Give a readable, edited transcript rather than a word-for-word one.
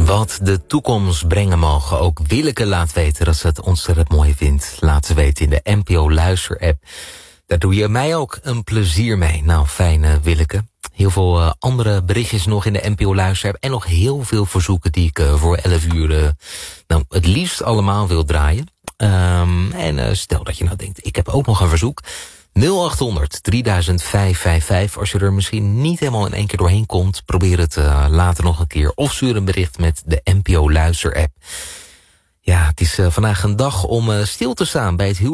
Wat de toekomst brengen mogen. Ook Willeke laat weten dat ze het ontzettend mooi vindt. Laat ze weten in de NPO Luister-app. Daar doe je mij ook een plezier mee. Nou, fijn Willeke. Heel veel andere berichtjes nog in de NPO Luister-app. En nog heel veel verzoeken die ik voor 11 uur het liefst allemaal wil draaien. Stel dat je nou denkt, ik heb ook nog een verzoek. 0800 3555. Als je er misschien niet helemaal in één keer doorheen komt, probeer het later nog een keer. Of stuur een bericht met de NPO Luister-app. Ja, het is vandaag een dag om stil te staan bij het huwelijk.